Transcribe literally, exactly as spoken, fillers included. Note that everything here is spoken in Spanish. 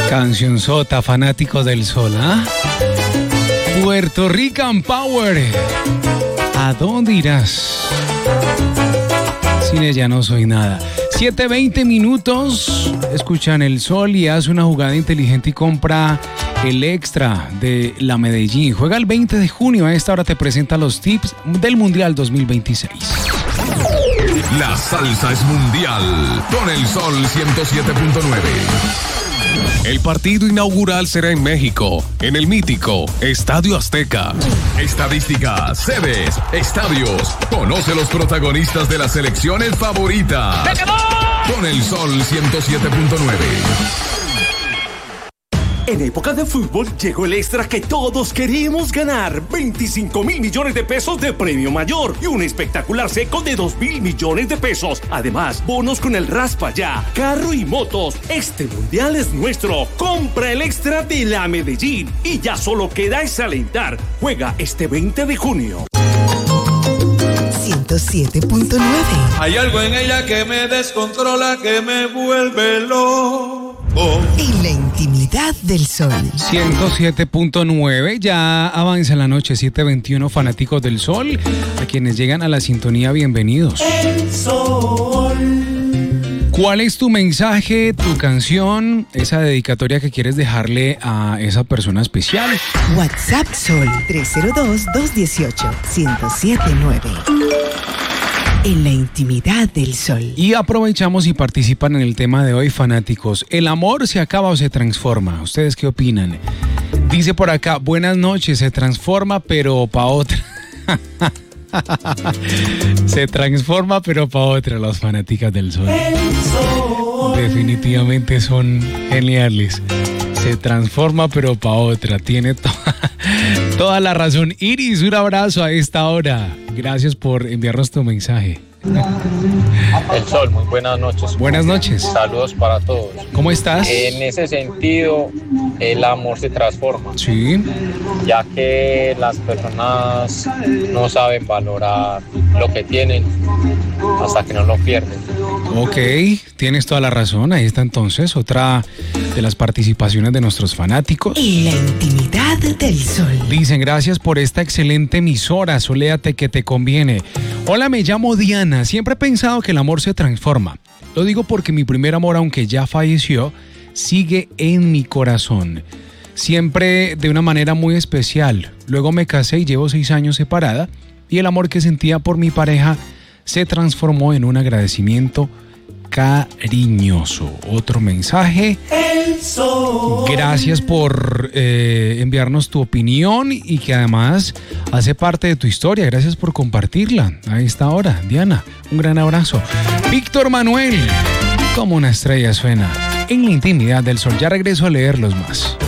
Canción sota, fanáticos del sol, ¿ah? Puerto Rican Power. ¿A dónde irás? Sin ella no soy nada. siete veinte minutos. Escuchan el sol y haz una jugada inteligente y compra el extra de la Medellín. Juega el veinte de junio. A esta hora te presenta los tips del Mundial dos mil veintiséis. La salsa es mundial con el Sol ciento siete punto nueve. El partido inaugural será en México, en el mítico Estadio Azteca. Estadísticas, sedes, estadios. Conoce los protagonistas de las selecciones favoritas. Con el Sol ciento siete punto nueve. En época de fútbol llegó el extra que todos queríamos ganar. veinticinco mil millones de pesos de premio mayor y un espectacular seco de dos mil millones de pesos. Además, bonos con el Raspa Ya, carro y motos. Este mundial es nuestro. Compra el extra de la Medellín y ya solo queda es alentar. Juega este veinte de junio. ciento siete punto nueve. Hay algo en ella que me descontrola, que me vuelve loco. En la intimidad del sol. ciento siete punto nueve, ya avanza la noche, siete veintiuno, fanáticos del sol. A quienes llegan a la sintonía, bienvenidos. El sol. ¿Cuál es tu mensaje, tu canción, esa dedicatoria que quieres dejarle a esa persona especial? WhatsApp Sol tres cero dos, dos uno ocho, uno cero siete nueve. En la intimidad del sol. Y aprovechamos y participan en el tema de hoy, fanáticos. ¿El amor se acaba o se transforma? ¿Ustedes qué opinan? Dice por acá, buenas noches, se transforma pero pa' otra. Se transforma pero pa' otra, las fanáticas del sol. Definitivamente son geniales. Se transforma pero pa' otra. Tiene to- toda la razón. Iris, un abrazo a esta hora. Gracias por enviarnos tu mensaje. El Sol, muy buenas noches. Buenas noches. Saludos para todos. ¿Cómo estás? En ese sentido, el amor se transforma. Sí. Ya que las personas no saben valorar lo que tienen hasta que no lo pierden. Ok, tienes toda la razón. Ahí está entonces otra de las participaciones de nuestros fanáticos. En la intimidad del sol. Dicen, gracias por esta excelente emisora, soléate que te conviene. Hola, me llamo Diana. Siempre he pensado que el amor se transforma. Lo digo porque mi primer amor, aunque ya falleció, sigue en mi corazón. Siempre de una manera muy especial. Luego me casé y llevo seis años separada. Y el amor que sentía por mi pareja se transformó en un agradecimiento cariñoso. Otro mensaje. El sol. Gracias por eh, enviarnos tu opinión y que además hace parte de tu historia. Gracias por compartirla a esta hora. Diana, un gran abrazo. Víctor Manuel, como una estrella suena en la intimidad del sol. Ya regreso a leerlos más.